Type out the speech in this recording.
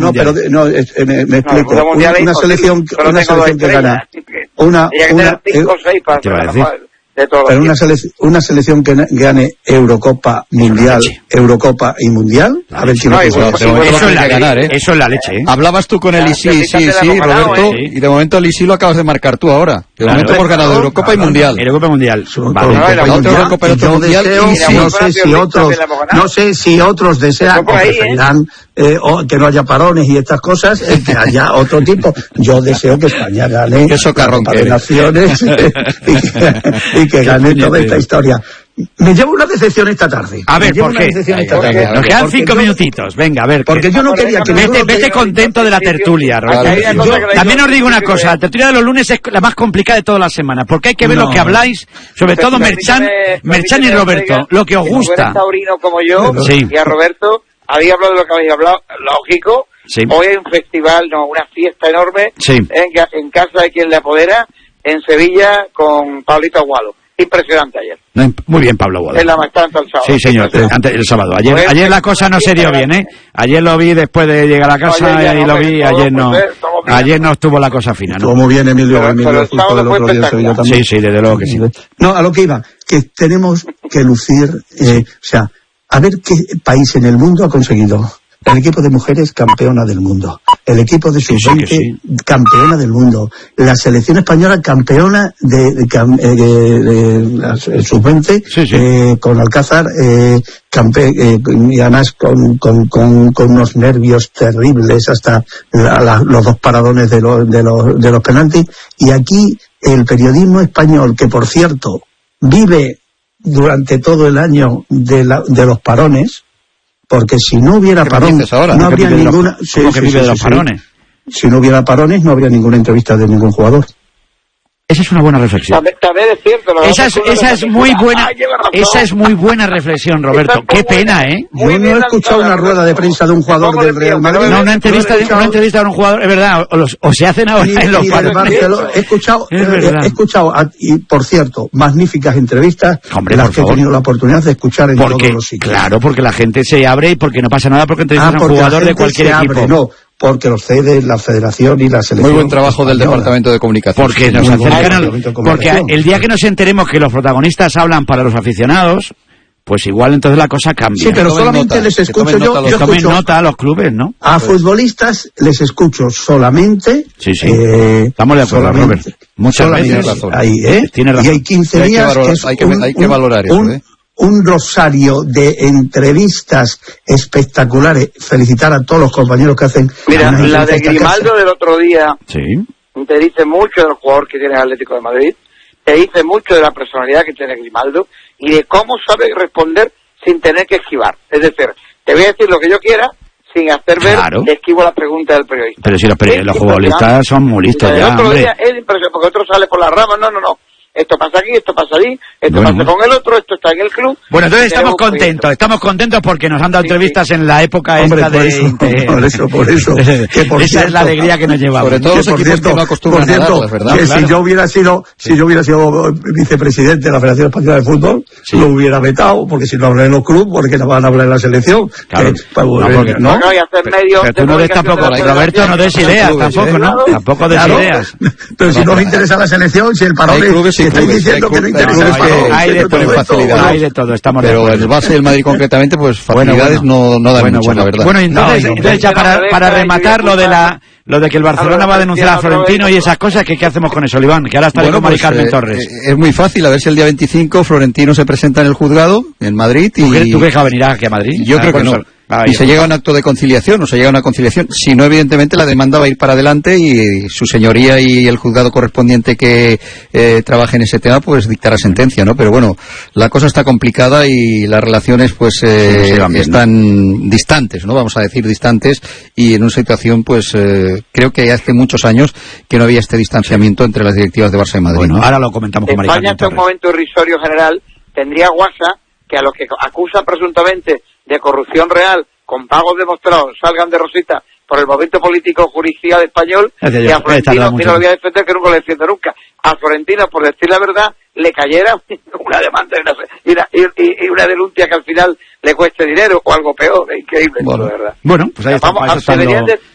pero me explico. Una selección que gana. Pero una selección que gane Eurocopa, Mundial, Eurocopa y Mundial, a ver quién eso es la ganar, ¿eh? Eso es la leche, ¿eh? Hablabas tú con el Isi, sí, Roberto, y de momento el Isi lo acabas de marcar tú ahora. De momento hemos ganado Eurocopa y Mundial. Eurocopa y Mundial. No sé si otros desean o preferirán que no haya parones y estas cosas, que haya otro tipo. Yo deseo que España gane la Copa de Naciones y que gane toda esta historia. Me llevo una decepción esta tarde. A ver, ¿por qué? Nos quedan 5 minutitos. Venga, a ver. Porque yo no quería que... Vete contento de la tertulia, Roberto. También os digo una cosa. La tertulia de los lunes es la más complicada de toda la semana. Porque hay que ver lo que habláis. Sobre todo Merchan y Roberto. Lo que os gusta. Taurino como yo, y a Roberto, había hablado de lo que habéis hablado. Lógico. Sí. Hoy hay un festival, una fiesta enorme. Sí. En casa de quien le apodera, en Sevilla, con Pablito Aguado. Impresionante ayer. Muy bien, Pablo Aguado. En la maestranza el sábado. Sí, señor, el sábado. Ayer la cosa no se dio bien, ¿eh? Ayer lo vi después de llegar a casa y lo vi, ayer no. Ayer no estuvo la cosa fina, ¿no? Como bien Emilio justo del otro día en Sevilla también. Sí, desde luego que sí. No, a lo que iba, que tenemos que lucir, a ver qué país en el mundo ha conseguido. El equipo de mujeres campeona del mundo, el equipo de sub-20 campeona del mundo, la selección española campeona de sub-20 con Alcázar, y además con unos nervios terribles hasta los dos paradones de los penaltis. Y aquí el periodismo español, que por cierto vive durante todo el año de los parones, porque si no hubiera parón, no habría ninguna... Si no hubiera parones, no habría ninguna entrevista de ningún jugador. Esa es una buena reflexión. También es cierto. Esa es muy buena. Esa es muy buena reflexión, Roberto. Qué pena, ¿eh? Yo no he escuchado una rueda de prensa de un jugador del Real Madrid. No, una entrevista de un jugador, es verdad. O se hacen ahora en los parones. He escuchado, y por cierto, magníficas entrevistas, las que he tenido la oportunidad de escuchar en todos los sitios. Claro, porque la gente se abre y porque no pasa nada porque entrevistas a un jugador de cualquier equipo. No. Porque los cede la Federación y la Selección. Muy buen trabajo del Departamento de Comunicación. Porque nos acercan porque el día que nos enteremos que los protagonistas hablan para los aficionados, pues igual entonces la cosa cambia. Sí, pero solamente les escucho yo. Que tomen nota a los clubes, ¿no? A futbolistas les escucho solamente. Sí. Estamos de acuerdo, Robert. Muchas veces. Tiene razón. Y hay 15 días hay que valorar eso, un rosario de entrevistas espectaculares. Felicitar a todos los compañeros que hacen... Mira, la de Grimaldo del otro día te dice mucho del jugador que tiene el Atlético de Madrid, te dice mucho de la personalidad que tiene Grimaldo y de cómo sabe responder sin tener que esquivar. Es decir, te voy a decir lo que yo quiera sin hacer ver que esquivo la pregunta del periodista. Pero si los futbolistas son muy listos ya, el otro día es impresionante, porque otro sale por las ramas, no. Esto pasa aquí, esto pasa allí, pasa con el otro, esto está en el club. Bueno, entonces estamos contentos porque nos han dado entrevistas en la época esta de... Por eso. Esa es la alegría que nos llevamos. Sobre todo los equipos que no acostumbran a darlas, ¿verdad? Que si yo hubiera sido vicepresidente de la Federación Española de Fútbol, lo hubiera vetado, porque si no hablan en los clubes, porque no van a hablar en la selección. Claro. No, y hacer medios... Pero tú no des tampoco, Roberto, no des ideas, tampoco, ¿no? Tampoco des ideas. Pero si no os interesa la selección, si el parón es... Estoy diciendo que no interesa. Hay de todo, estamos de acuerdo. Pero el Barça y el Madrid concretamente, pues facilidades no dan mucho, la verdad. Bueno, entonces ya para rematar lo de que el Barcelona va a denunciar a Florentino y esas cosas, ¿qué hacemos con eso, Iván? Que ahora está con Mari Carmen Torres. Es muy fácil, a ver si el día 25 Florentino se presenta en el juzgado, en Madrid. ¿Tú crees que va a venir aquí a Madrid? Yo creo que no. Y se llega a un acto de conciliación, o se llega a una conciliación. Si no, evidentemente, la demanda va a ir para adelante y su señoría y el juzgado correspondiente que trabaje en ese tema, pues dictará sentencia, ¿no? Pero bueno, la cosa está complicada y las relaciones, pues, están distantes, ¿no? Vamos a decir distantes, y en una situación, pues, creo que hace muchos años que no había este distanciamiento entre las directivas de Barça y Madrid. Bueno, ahora lo comentamos con Mari Carmen Torres. España, en un momento irrisorio general, tendría guasa que a los que acusan presuntamente de corrupción real con pagos demostrados salgan de rosita por el momento político judicial español, y a Florentino, no lo voy a defender, que nunca lo defiendo nunca, a Florentino, por decir la verdad, le cayera una demanda y una denuncia que al final le cueste dinero o algo peor. Es increíble, bueno, de verdad. Bueno, pues ahí está.